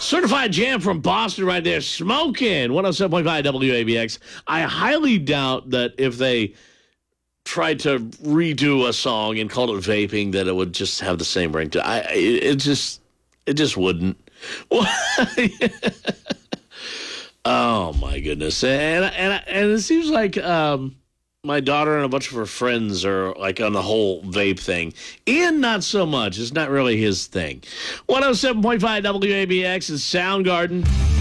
Certified Jam from Boston right there. Smoking. 107.5 WABX. I highly doubt that if they tried to redo a song and called it vaping, that it would just have the same ring to it. It just wouldn't. Oh my goodness! And it seems like my daughter and a bunch of her friends are like on the whole vape thing. Ian, not so much. It's not really his thing. 107.5 WABX is Soundgarden.